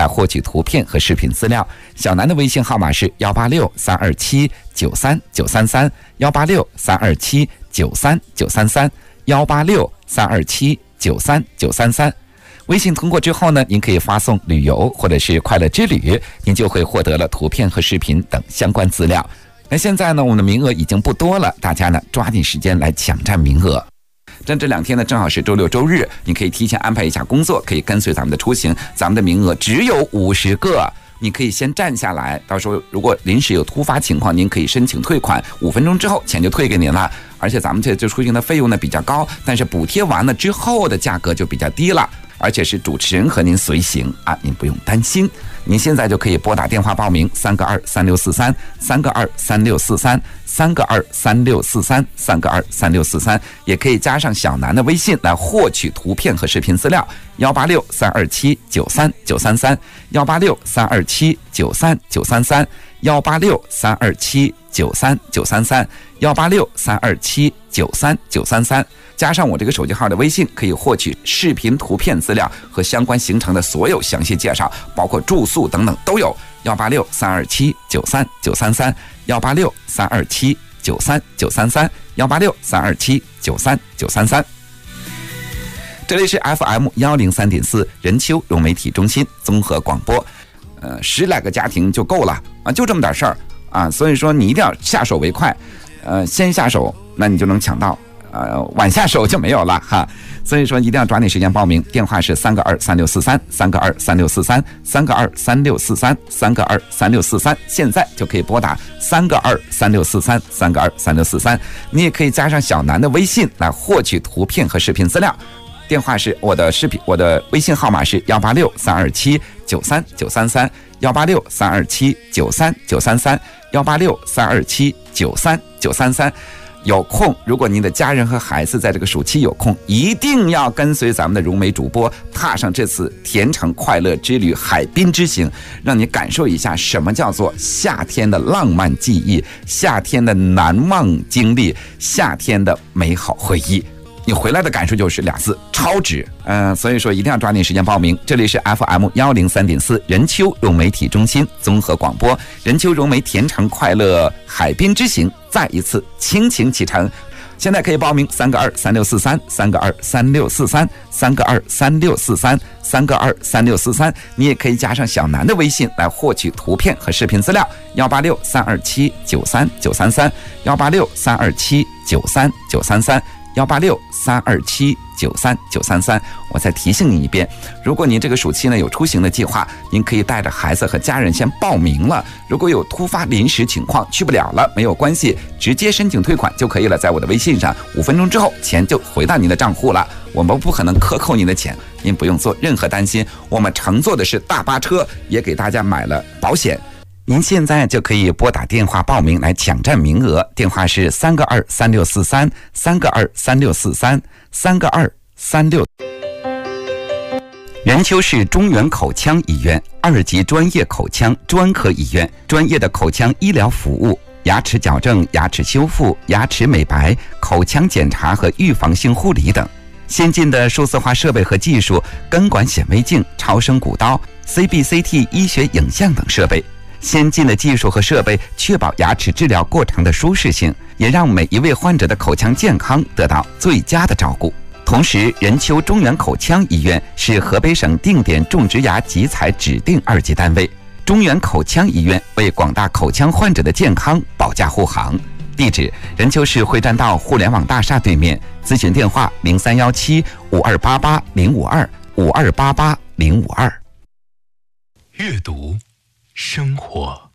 来获取图片和视频资料。小南的微信号码是186-327-93933，186-327-93933，186-327-93933。微信通过之后呢，您可以发送旅游或者是快乐之旅，您就会获得了图片和视频等相关资料。那现在呢，我们的名额已经不多了，大家呢抓紧时间来抢占名额。这2天呢，正好是周六周日，你可以提前安排一下工作，可以跟随咱们的出行。咱们的名额只有50个，你可以先占下来，到时候如果临时有突发情况，您可以申请退款，5分钟之后钱就退给您了。而且咱们这出行的费用呢比较高，但是补贴完了之后的价格就比较低了，而且是主持人和您随行啊，您不用担心。您现在就可以拨打电话报名3个23643，3个23643，3个23643，3个23643，也可以加上小南的微信来获取图片和视频资料，186-327-93933，186-327-93933，186-327-93933，加上我这个手机号的微信，可以获取视频、图片资料和相关行程的所有详细介绍，包括住宿等等都有。186-327-93933，186-327-93933，186-327-93933。这里是 FM103.4 人丘融媒体中心综合广播，10来个家庭就够了啊，就这么点事儿啊，所以说你一定要下手为快，先下手，那你就能抢到。晚下手就没有了哈，所以说一定要抓紧时间报名。电话是3个23643，3个23643，3个23643，3个23643，现在就可以拨打3个23643，3个23643。你也可以加上小南的微信来获取图片和视频资料。电话是我的微信号码是186-327-93933，186-327-93933，186-327-93933。有空，如果您的家人和孩子在这个暑期有空，一定要跟随咱们的融媒主播踏上这次甜橙快乐之旅海滨之行，让你感受一下什么叫做夏天的浪漫记忆，夏天的难忘经历，夏天的美好回忆。你回来的感受就是2字：超值。所以说一定要抓紧时间报名。这里是 FM103.4 人丘融媒体中心综合广播，人丘融媒甜橙快乐海滨之行再一次倾情启程。现在可以报名3个23643，3个23643，3个23643，你也可以加上小南的微信来获取图片和视频资料，186-327-93933，186-327-93933，186-327-93933。我再提醒你一遍，如果您这个暑期呢有出行的计划，您可以带着孩子和家人先报名了。如果有突发临时情况去不了了，没有关系，直接申请退款就可以了，在我的微信上，5分钟之后钱就回到您的账户了。我们不可能克扣您的钱，您不用做任何担心。我们乘坐的是大巴车，也给大家买了保险。您现在就可以拨打电话报名来抢占名额，电话是3个23643，3个23643，3个236。任丘市中原口腔医院2级专业口腔专科医院，专业的口腔医疗服务，牙齿矫正、牙齿修复、牙齿美白、口腔检查和预防性护理等。先进的数字化设备和技术，根管显微镜、超声骨刀、CBCT 医学影像等设备。先进的技术和设备确保牙齿治疗过程的舒适性，也让每一位患者的口腔健康得到最佳的照顾。同时，任丘中原口腔医院是河北省定点种植牙集采指定2级单位。中原口腔医院为广大口腔患者的健康保驾护航。地址：任丘市会栈道互联网大厦对面。咨询电话：0317-5288-052，5288-052。 阅读，生活。